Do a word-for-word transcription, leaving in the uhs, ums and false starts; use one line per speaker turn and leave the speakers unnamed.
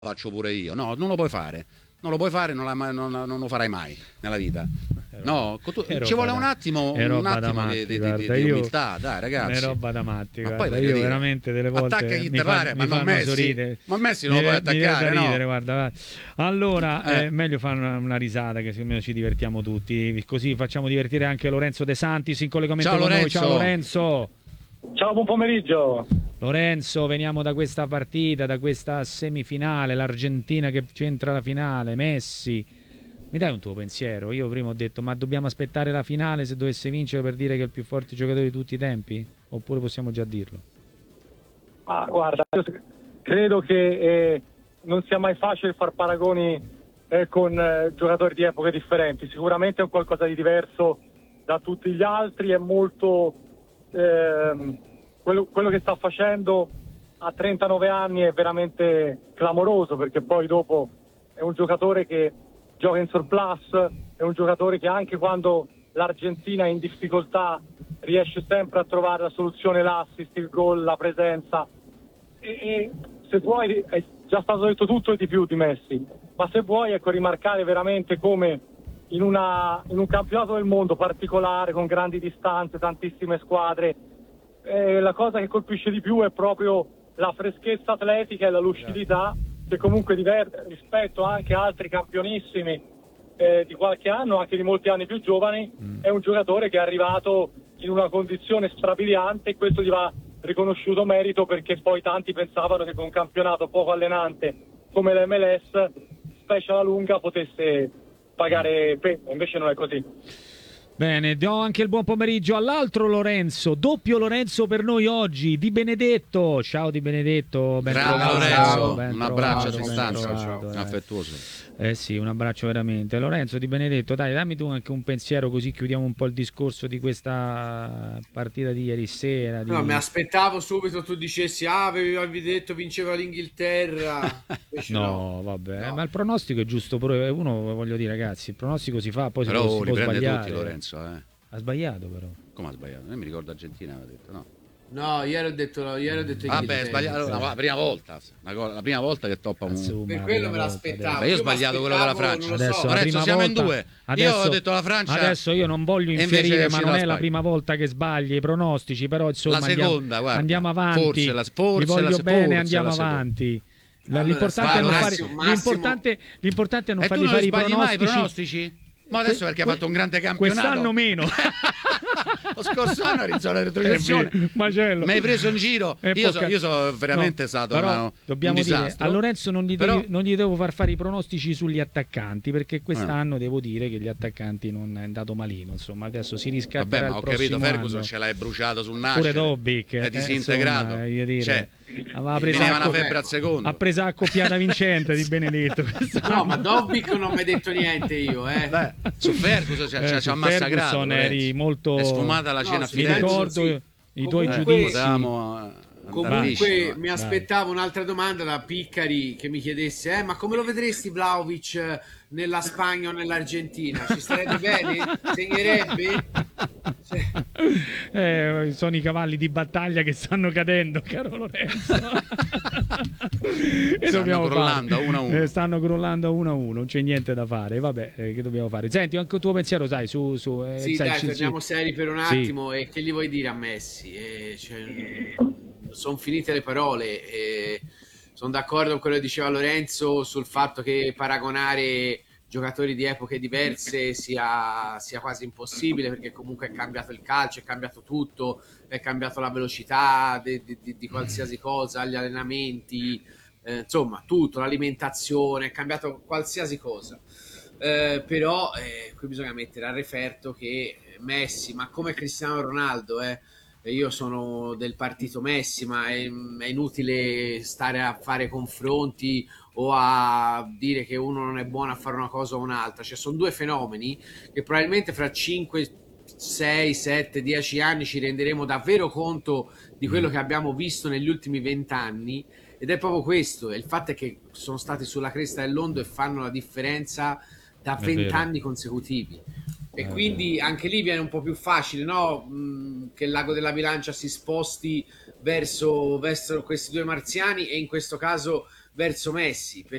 faccio pure io. No, non lo puoi fare. Non lo puoi fare, non, la, non, non lo farai mai nella vita. No, tu, ci vuole un attimo, un attimo di, di, di, di umiltà, dai ragazzi.
È roba da matti,
ma poi
io dire, veramente delle volte
attacca chi
mi,
te
fa,
pare,
mi
ma non Messi,
sorridere.
Ma Messi non mi, lo puoi attaccare,
mi
no?
ridere, guarda, guarda. Allora,
eh.
è meglio fare una, una risata, che secondo me ci divertiamo tutti, così facciamo divertire anche Lorenzo De Santis in collegamento
Ciao,
con
Lorenzo.
noi. Ciao Lorenzo.
Ciao, buon pomeriggio.
Lorenzo, veniamo da questa partita, da questa semifinale, l'Argentina che c'entra la finale, Messi. Mi dai un tuo pensiero? Io prima ho detto, ma dobbiamo aspettare la finale se dovesse vincere per dire che è il più forte giocatore di tutti i tempi? Oppure possiamo già dirlo?
Ah, guarda, io credo che eh, non sia mai facile far paragoni eh, con eh, giocatori di epoche differenti. Sicuramente è un qualcosa di diverso da tutti gli altri, è molto... Ehm, quello, quello che sta facendo a trentanove anni è veramente clamoroso, perché poi dopo è un giocatore che gioca in surplus, è un giocatore che anche quando l'Argentina è in difficoltà riesce sempre a trovare la soluzione, l'assist, il gol, la presenza e, e se vuoi è già stato detto tutto e di più di Messi, ma se vuoi ecco rimarcare veramente come in, una, in un campionato del mondo particolare con grandi distanze, tantissime squadre, eh, la cosa che colpisce di più è proprio la freschezza atletica e la lucidità che comunque diverte rispetto anche a altri campionissimi eh, di qualche anno, anche di molti anni più giovani. Mm. È un giocatore che è arrivato in una condizione strabiliante e questo gli va riconosciuto merito, perché poi tanti pensavano che con un campionato poco allenante come l'M L S, specie alla lunga, potesse pagare pena, invece non è così.
Bene, do anche il buon pomeriggio all'altro Lorenzo, doppio Lorenzo per noi oggi, Di Benedetto. Ciao Di Benedetto, ben
Bravo
trovato,
Lorenzo,
ben
un abbraccio a
trovato,
distanza,
trovato, eh.
affettuoso.
Eh sì, un abbraccio veramente. Lorenzo Di Benedetto, dai, dammi tu anche un pensiero, così chiudiamo un po' il discorso di questa partita di ieri sera. Di...
No, mi aspettavo subito tu dicessi, ah, avevi detto vinceva l'Inghilterra.
no,
no,
vabbè,
no.
Ma il pronostico è giusto, pure uno, voglio dire ragazzi, il pronostico si fa, poi
però
si può, si può sbagliare.
Tutti, Lorenzo, eh.
Ha sbagliato però.
Come ha sbagliato? Io mi ricordo Argentina aveva detto, no?
No, ieri ho detto, no, ieri ho detto
Vabbè, sbagliato no, la prima volta, la prima volta che toppa un...
Cazzo, per quello me l'aspettavo.
Io ho sbagliato quello della Francia.
Adesso,
so.
la prima
siamo
volta,
in due.
Adesso,
io ho detto la Francia.
Adesso io non voglio infierire, ma non è la prima volta che sbagli i pronostici, però insomma
la seconda,
andiamo,
guarda,
andiamo avanti.
Forse la, forse
Vi voglio
la,
bene,
forse
andiamo
la
avanti.
Allora,
l'importante, è non fare,
Massimo,
l'importante, l'importante è non
e
fargli
tu non
fare i
sbagli
pronostici.
mai i pronostici? Ma adesso perché ha fatto un grande campionato.
Quest'anno meno.
Lo scorso anno eri in zona di retrocessione.
Macello.
Mi hai preso in giro. Io sono so veramente
no,
stato
però
una,
dobbiamo
un
dire,
disastro.
a Lorenzo non gli,
però...
devi, non gli devo far fare i pronostici sugli attaccanti, perché quest'anno eh. devo dire che gli attaccanti non è andato malino. Insomma, adesso si riscatterà.
Vabbè, ma ho capito, Ferguson ce l'hai bruciato sul nascere.
Pure Dobbik
è disintegrato.
Eh, insomma, dire,
cioè,
aveva preso
una febbre al secondo.
Ha preso la coppiata vincente Di Benedetto.
No, ma Dobbik non mi ha detto niente io, eh.
Beh, su Ferguson ci ha
eh,
massacrato.
Eri molto...
È sfumata la cena
no,
a Firenze.
Mi ricordo
sì.
i tuoi
Comunque,
giudizi.
Potevamo,
Comunque mi aspettavo un'altra domanda da Piccari che mi chiedesse, eh, ma come lo vedresti Vlahovic nella Spagna o nell'Argentina? Ci starebbe bene? Segnerebbe?
Eh, sono i cavalli di battaglia che stanno cadendo, caro Lorenzo. E
stanno crollando uno a uno.
Eh, stanno crollando uno a uno, non c'è niente da fare. Vabbè, eh, che dobbiamo fare? Senti, anche il tuo pensiero, sai, su... su eh,
sì,
sai,
dai,
ci,
torniamo
sì.
seri per un attimo. Sì. E che gli vuoi dire a Messi? Eh, cioè, sono finite le parole. Eh, sono d'accordo con quello che diceva Lorenzo sul fatto che paragonare giocatori di epoche diverse sia, sia quasi impossibile, perché comunque è cambiato il calcio, è cambiato tutto, è cambiato la velocità di, di, di qualsiasi cosa, gli allenamenti, eh, insomma tutto, l'alimentazione, è cambiato qualsiasi cosa. Eh, però eh, qui bisogna mettere a referto che Messi, ma come Cristiano Ronaldo, eh, io sono del partito Messi, ma è, è inutile stare a fare confronti o a dire che uno non è buono a fare una cosa o un'altra. Cioè sono due fenomeni che probabilmente fra cinque, sei, sette, dieci anni ci renderemo davvero conto di quello che abbiamo visto negli ultimi vent'anni, ed è proprio questo, e il fatto è che sono stati sulla cresta dell'onda e fanno la differenza da vent'anni consecutivi. E quindi anche lì viene un po' più facile, no? Mh, che il lago della bilancia si sposti verso, verso questi due marziani, e in questo caso verso Messi,